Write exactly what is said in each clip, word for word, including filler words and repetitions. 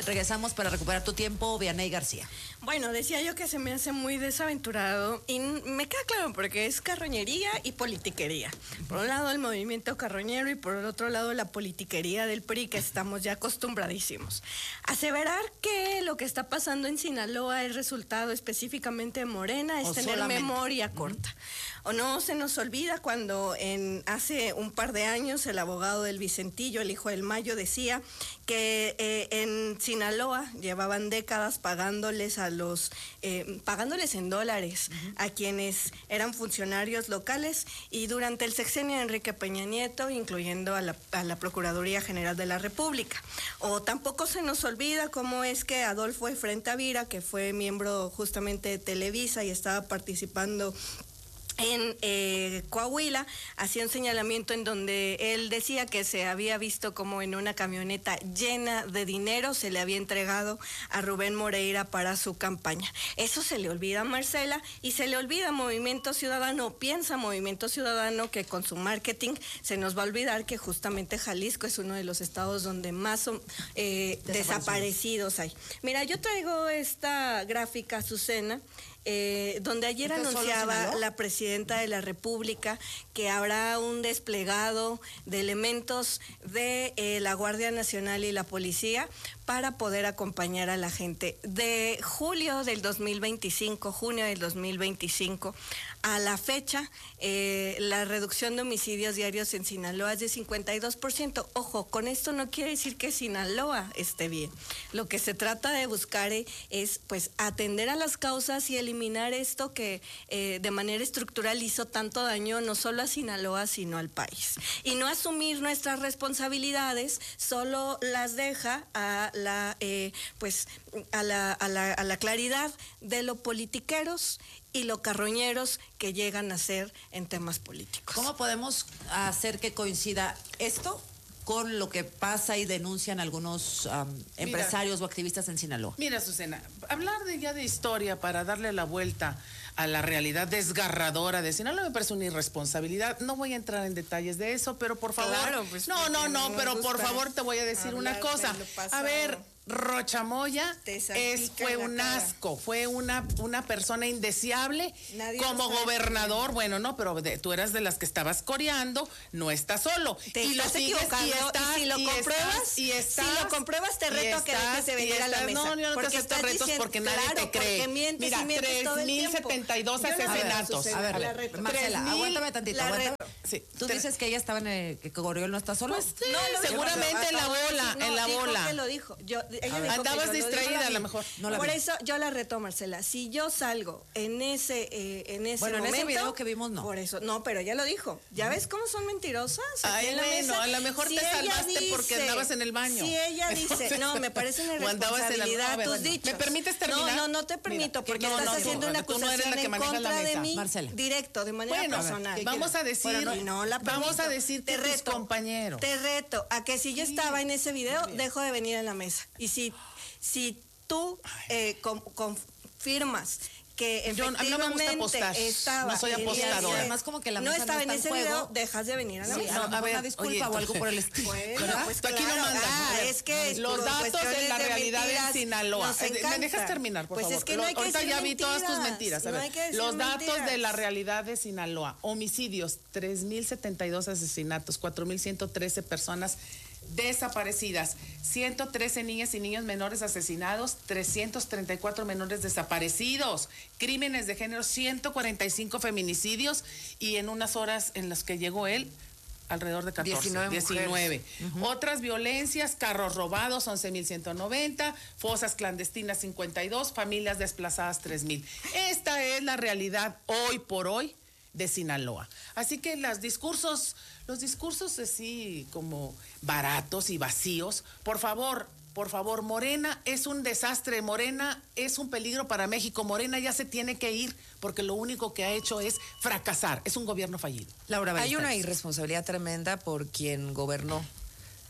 regresamos para recuperar tu tiempo, Vianey García. Bueno, decía yo que se me hace muy desaventurado y me queda claro porque es carroñería y politiquería. Por un lado el movimiento carroñero y por el otro lado la politiquería del P R I, que estamos ya acostumbradísimos. Aseverar que lo que está pasando en Sinaloa es resultado específicamente de Morena es O tener solamente. memoria corta. O no se nos olvida cuando en hace un par de años el abogado del Vicentillo, el hijo del Mayo, decía que eh, en Sinaloa llevaban décadas pagándoles a los eh, pagándoles en dólares uh-huh. a quienes eran funcionarios locales, y durante el sexenio de Enrique Peña Nieto, incluyendo a la, a la Procuraduría General de la República. O tampoco se nos olvida cómo es que Adolfo Efren Tavira, que fue miembro justamente de Televisa y estaba participando en eh, Coahuila, hacía un señalamiento en donde él decía que se había visto como en una camioneta llena de dinero se le había entregado a Rubén Moreira para su campaña. Eso se le olvida a Marcela y se le olvida a Movimiento Ciudadano. Piensa Movimiento Ciudadano que con su marketing se nos va a olvidar que justamente Jalisco es uno de los estados donde más eh, desaparecidos hay. Mira, yo traigo esta gráfica, Azucena, Eh, donde ayer anunciaba la presidenta de la República que habrá un desplegado de elementos de eh, la Guardia Nacional y la Policía para poder acompañar a la gente. De julio del dos mil veinticinco, junio del dos mil veinticinco, a la fecha, eh, la reducción de homicidios diarios en Sinaloa es de cincuenta y dos por ciento. Ojo, con esto no quiere decir que Sinaloa esté bien. Lo que se trata de buscar eh, es pues atender a las causas y eliminar esto que eh, de manera estructural hizo tanto daño no solo a Sinaloa, sino al país. Y no asumir nuestras responsabilidades, solo las deja a la eh, pues a la, a la, a la claridad de lo politiqueros y lo carroñeros que llegan a ser en temas políticos. ¿Cómo podemos hacer que coincida esto con lo que pasa y denuncian algunos um, empresarios mira, o activistas en Sinaloa? Mira, Azucena, hablar de ya de historia para darle la vuelta a la realidad desgarradora de Sinaloa me parece una irresponsabilidad. No voy a entrar en detalles de eso, pero por favor. Claro, pues, no, no, no, no pero por favor te voy a decir una cosa. A ver, Rochamoya es, fue un cara. asco, fue una, una persona indeseable. Nadie como gobernador, bueno, no, pero de, tú eras de las que estabas coreando, no estás solo. Te y estás lo equivocando, y, estás, y si lo y compruebas, estás, y estás, si lo compruebas te reto a que dejes de venir estás, a la mesa. No, yo no porque te acepto retos diciendo, porque claro, nadie te cree. Porque mientes Mira, y mientes tres mil setenta y dos asesinatos. A ver, a ver Marcela, mil, aguántame tantito, aguántame. Sí, Tú tres, dices que ella estaba en el, que Coriol no está sola. Pues sí, no, seguramente en la bola, no, en la dijo bola. Que lo dijo. Yo, ella dijo Andabas que distraída a lo mejor. No la Por vi. eso yo la reto, Marcela. Si yo salgo en ese, eh, en ese bueno, momento. en ese video que vimos, no. Por eso, no, pero ella lo dijo. ¿Ya ves cómo son mentirosas? Ay, en la bueno, mesa, a lo mejor si te salvaste dice, porque andabas en el baño. Si ella dice, no, me parece una responsabilidad tus bueno, dichos. ¿Me permites terminar? No, no, no te permito, Mira, porque no, estás no, haciendo no, una tú no eres acusación la que en maneja la contra mesa. de mí, Marcela. directo, de manera bueno, personal. Vamos a decir, bueno, no, no la vamos a decir que tus compañeros. Te reto a que si yo estaba en ese video, dejo de venir a la mesa. Y si, si tú eh, con, confirmas que efectivamente yo, a mí no me gusta apostar. estaba no soy apostadora. Además como que la no mesa estaba no en ese juego, video, dejas de venir a la sí, mesa. a lo mejor una disculpa oye, o algo por el estilo. Bueno, pues tú aquí claro. no mandas. Ah, es que los datos de la realidad en Sinaloa. ¿Me dejas terminar, por pues favor? Es que no hay que ahorita ya mentiras. vi todas tus mentiras. A ver, no los datos mentiras. de la realidad de Sinaloa. Homicidios, tres mil setenta y dos asesinatos, cuatro mil ciento trece personas desaparecidas, ciento trece niñas y niños menores asesinados, trescientos treinta y cuatro menores desaparecidos, crímenes de género, ciento cuarenta y cinco feminicidios y en unas horas en las que llegó él, alrededor de catorce, diecinueve. Uh-huh. Otras violencias, carros robados, once mil ciento noventa, fosas clandestinas, cincuenta y dos, familias desplazadas, tres mil. Esta es la realidad hoy por hoy de Sinaloa. Así que los discursos, los discursos así como baratos y vacíos, por favor, por favor, Morena es un desastre, Morena es un peligro para México, Morena ya se tiene que ir porque lo único que ha hecho es fracasar, es un gobierno fallido. Laura Ballesteros. Hay una irresponsabilidad tremenda por quien gobernó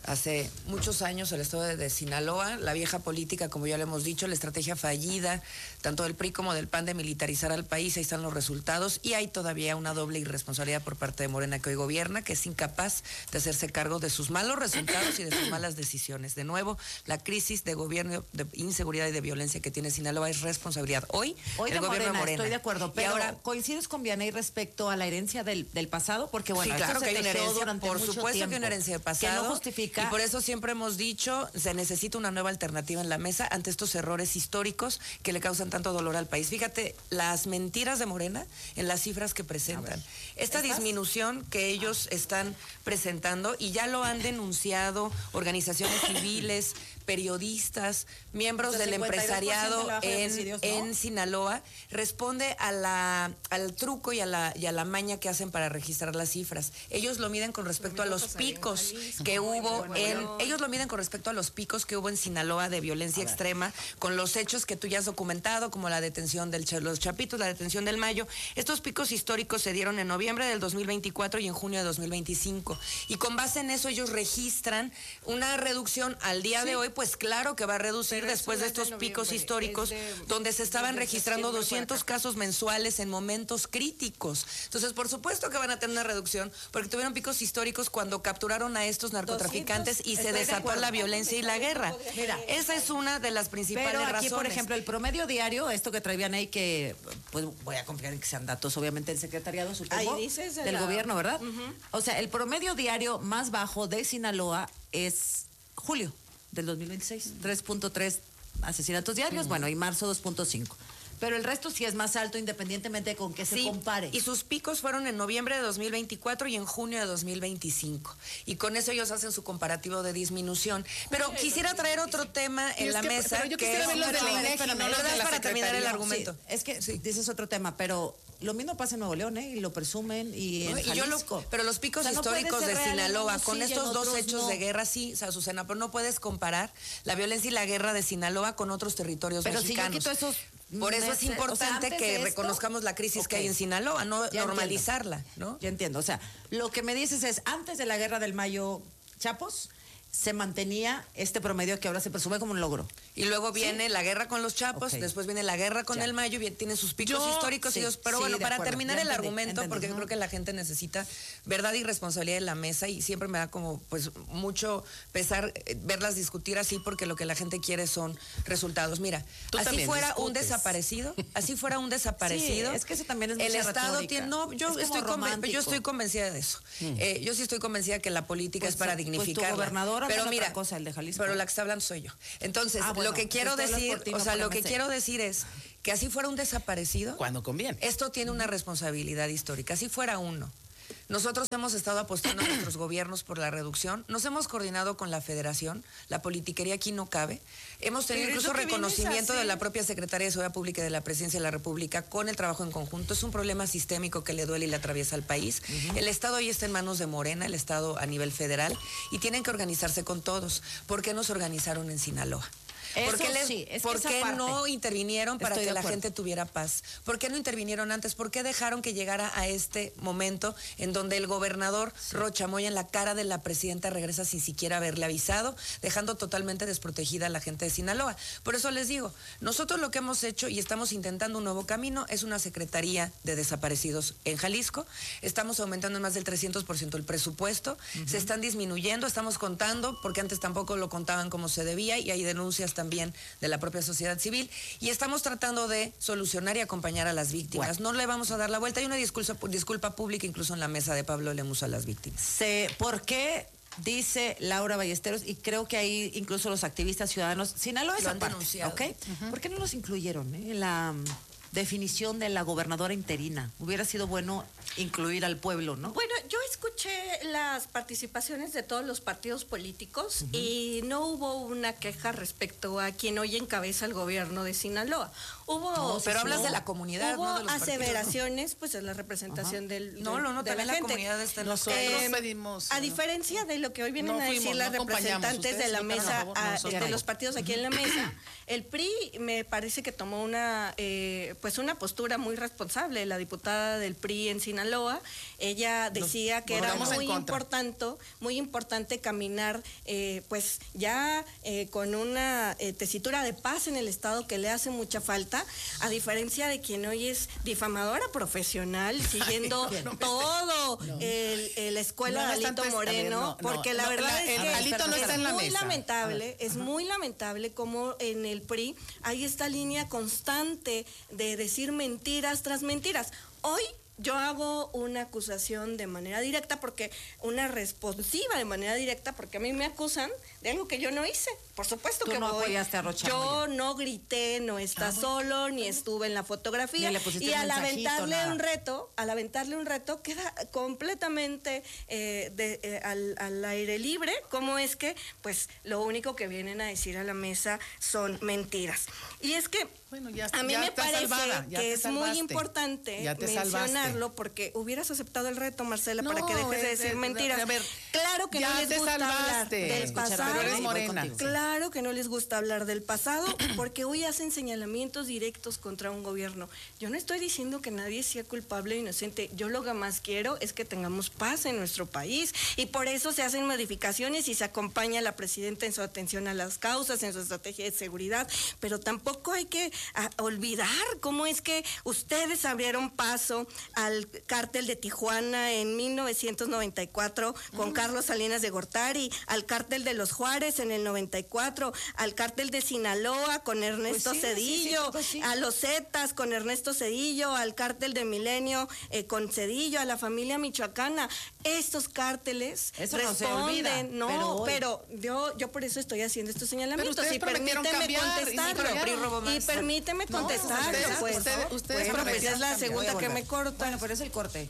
hace muchos años el estado de, de Sinaloa, la vieja política, como ya lo hemos dicho, la estrategia fallida, tanto del P R I como del P A N de militarizar al país, ahí están los resultados, y hay todavía una doble irresponsabilidad por parte de Morena que hoy gobierna, que es incapaz de hacerse cargo de sus malos resultados y de sus malas decisiones. De nuevo, la crisis de gobierno, de inseguridad y de violencia que tiene Sinaloa es responsabilidad hoy, hoy del de gobierno Morena, de Morena. Estoy de acuerdo, pero y ahora, ¿coincides con Vianey respecto a la herencia del, del pasado? Porque bueno, sí, claro esto que se hay una tejió herencia, durante por mucho supuesto tiempo, que hay una herencia del pasado, que no justifica. Y por eso siempre hemos dicho, se necesita una nueva alternativa en la mesa ante estos errores históricos que le causan tanto dolor al país. Fíjate, las mentiras de Morena en las cifras que presentan. Esta ¿Estás? disminución que ellos están presentando, y ya lo han denunciado organizaciones civiles, periodistas, miembros del empresariado de en, ¿no? en Sinaloa, responde a la, al truco y a, la, y a la maña que hacen para registrar las cifras. Ellos lo miden con respecto a los picos que hubo en... Ellos lo miden con respecto a los picos que hubo en Sinaloa de violencia extrema, con los hechos que tú ya has documentado, como la detención de los Chapitos, la detención del Mayo. Estos picos históricos se dieron en noviembre del dos mil veinticuatro y en junio de dos mil veinticinco. Y con base en eso ellos registran una reducción al día sí. de hoy, pues claro que va a reducir Pero después de estos de picos históricos de, donde se estaban registrando doscientos casos mensuales en momentos críticos. Entonces, por supuesto que van a tener una reducción porque tuvieron picos históricos cuando capturaron a estos narcotraficantes doscientos, y se desató de la violencia y la guerra. Mira, esa es una de las principales Pero aquí, razones. por ejemplo, el promedio diario, esto que traían ahí, que pues voy a confiar en que sean datos, obviamente, del secretariado, supongo, ahí dices de del la... gobierno, ¿verdad? Uh-huh. O sea, el promedio diario más bajo de Sinaloa es julio del dos mil veintiséis, tres punto tres asesinatos diarios, uh-huh. bueno, y marzo dos punto cinco. Pero el resto sí es más alto independientemente de con qué sí, se compare. Y sus picos fueron en noviembre de dos mil veinticuatro y en junio de dos mil veinticinco. Y con eso ellos hacen su comparativo de disminución. Pero sí, quisiera traer otro tema en la que, mesa. Pero yo que quisiera es ver los del INEGI, no los de la para terminar el argumento. Sí, es que sí. dices otro tema, pero lo mismo pasa en Nuevo León, ¿eh? Y lo presumen, y en y yo lo, Pero los picos o sea, históricos no de Sinaloa, con sí, estos dos hechos no. de guerra, sí, o sea, Azucena, pero no puedes comparar la violencia y la guerra de Sinaloa con otros territorios pero mexicanos. Pero si yo quito esos... Por eso es importante o sea, que esto, reconozcamos la crisis okay. que hay en Sinaloa, no ya normalizarla, entiendo. ¿no? Ya entiendo, o sea, lo que me dices es, antes de la guerra del Mayo Chapos, se mantenía este promedio que ahora se presume como un logro. Y luego viene ¿Sí? la guerra con los Chapos, okay. después viene la guerra con ya. el Mayo, tiene sus picos Yo, históricos. Sí, ellos, pero sí, bueno, para acuerdo. terminar ya el entendí, argumento, entendí. porque uh-huh. creo que la gente necesita verdad y responsabilidad en la mesa, y siempre me da como pues mucho pesar eh, verlas discutir así, porque lo que la gente quiere son resultados. Mira, Tú así fuera discutes. un desaparecido, así fuera un desaparecido. Sí, es que eso también es el Estado retórica. tiene, no, yo estoy, conven, yo estoy convencida de eso. Mm. Eh, yo sí estoy convencida que la política pues, es para dignificar. Pues gobernadora pero mira, otra cosa, el de Jalisco. Pero la que está hablando soy yo. Entonces, ah, bueno, lo que quiero decir, ti, o no sea, lo que sé. quiero decir es que así fuera un desaparecido. Cuando conviene. Esto tiene una responsabilidad histórica. Así fuera uno. Nosotros hemos estado apostando a nuestros gobiernos por la reducción. Nos hemos coordinado con la Federación. La politiquería aquí no cabe. Hemos tenido Pero incluso reconocimiento de la propia Secretaría de Seguridad Pública y de la Presidencia de la República con el trabajo en conjunto. Es un problema sistémico que le duele y le atraviesa al país. Uh-huh. El Estado hoy está en manos de Morena, el Estado a nivel federal, y tienen que organizarse con todos. ¿Por qué no se organizaron en Sinaloa? ¿Por qué, les, sí, es ¿por que qué no intervinieron para Estoy que la gente tuviera paz? ¿Por qué no intervinieron antes? ¿Por qué dejaron que llegara a este momento en donde el gobernador sí. Rocha Moya, en la cara de la presidenta, regresa sin siquiera haberle avisado, dejando totalmente desprotegida a la gente de Sinaloa? Por eso les digo, nosotros lo que hemos hecho y estamos intentando un nuevo camino es una Secretaría de Desaparecidos en Jalisco. Estamos aumentando en más del trescientos por ciento el presupuesto, uh-huh. se están disminuyendo, estamos contando, porque antes tampoco lo contaban como se debía, y hay denuncias también también de la propia sociedad civil, y estamos tratando de solucionar y acompañar a las víctimas. Bueno. No le vamos a dar la vuelta. Hay una disculpa, disculpa pública incluso en la mesa de Pablo Lemus a las víctimas. Se, ¿Por qué? Dice Laura Ballesteros, y creo que ahí incluso los activistas ciudadanos, Sinaloa es aparte, ¿ok? Uh-huh. ¿Por qué no los incluyeron eh, en la definición de la gobernadora interina? Hubiera sido bueno incluir al pueblo, ¿no? Bueno, yo escuché las participaciones de todos los partidos políticos uh-huh. y no hubo una queja respecto a quien hoy encabeza el gobierno de Sinaloa. Hubo, no, pero hablas no, de la comunidad, hubo no de los aseveraciones, partidos, ¿no? Pues es la representación uh-huh. del, del no, no, no, de también la, la gente. comunidad está nosotros eh, pedimos. A diferencia de lo que hoy vienen no a decir fuimos, las no representantes de la sí, mesa, favor, a, nosotros. de los partidos aquí en la mesa, el P R I me parece que tomó una, eh, pues una postura muy responsable. La diputada del P R I en Sinaloa, ella decía los, que era muy importante, muy importante caminar, eh, pues ya eh, con una eh, tesitura de paz en el Estado que le hace mucha falta, a diferencia de quien hoy es difamadora profesional, siguiendo Ay, no, no todo no. el, el, la escuela no, de Alito Moreno, ver, no, porque no, la verdad la, es que Alito no está en la es muy mesa. lamentable, es Ajá. muy lamentable como en el P R I hay esta línea constante de decir mentiras tras mentiras. Hoy yo hago una acusación de manera directa, porque una responsiva de manera directa, porque a mí me acusan de algo que yo no hice. Por supuesto Tú que no voy. apoyaste a Rocha Yo Moya. no grité, no está ah, solo, bueno. ni estuve en la fotografía. Y al aventarle nada. un reto, al aventarle un reto, queda completamente eh, de, eh, al, al aire libre. ¿Cómo es que, pues, lo único que vienen a decir a la mesa son mentiras? Y es que bueno, ya, a mí me parece salvada, que es salvaste. muy importante mencionarlo, salvaste. porque hubieras aceptado el reto, Marcela, no, para que dejes de decir de, mentiras. De, de, ver, claro que no les gusta salvaste. hablar del pasado. Eres morena. Claro que no les gusta hablar del pasado, porque hoy hacen señalamientos directos contra un gobierno. Yo no estoy diciendo que nadie sea culpable o inocente. Yo lo que más quiero es que tengamos paz en nuestro país, y por eso se hacen modificaciones y se acompaña a la presidenta en su atención a las causas, en su estrategia de seguridad, pero tampoco hay que a olvidar cómo es que ustedes abrieron paso al cártel de Tijuana en mil novecientos noventa y cuatro con mm. Carlos Salinas de Gortari, al cártel de los Juárez en el noventa y cuatro, al cártel de Sinaloa con Ernesto pues sí, Cedillo, sí, sí, pues sí. a los Zetas con Ernesto Cedillo, al cártel de Milenio eh, con Cedillo, a la familia michoacana. Estos cárteles eso responden, no se olvida, no, pero, pero yo, yo por eso estoy haciendo estos señalamientos. Y permíteme contestarlo. Y, y permíteme no, contestarlo, ustedes, pues. Ustedes, ustedes bueno, pues es la segunda que me corta. Bueno, pero es el corte.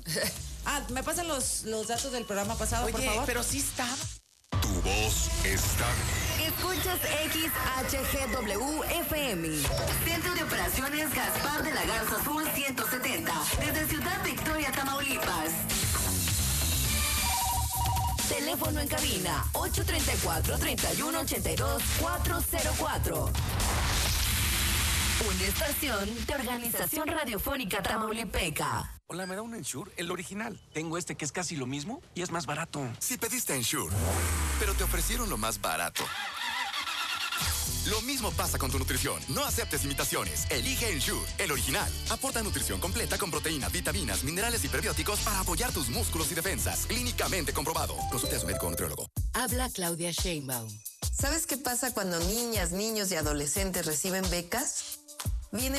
Ah, ¿me pasan los, los datos del programa pasado, Oye, por favor? pero sí estaba. Tu voz está. Escuchas X H G W F M. Centro de Operaciones Gaspar de la Garza Sur ciento setenta. Desde Ciudad Victoria, Tamaulipas. Teléfono en cabina ocho tres cuatro, tres uno ocho dos, cuatro cero cuatro. Una estación de Organización Radiofónica Tamaulipeca. Hola, ¿me da un Ensure? El original. Tengo este que es casi lo mismo y es más barato. Si pediste Ensure, pero te ofrecieron lo más barato. Lo mismo pasa con tu nutrición. No aceptes imitaciones. Elige Ensure, el original. Aporta nutrición completa con proteínas, vitaminas, minerales y prebióticos para apoyar tus músculos y defensas. Clínicamente comprobado. Consulte a su médico o nutriólogo. Habla Claudia Sheinbaum. ¿Sabes qué pasa cuando niñas, niños y adolescentes reciben becas? Vienen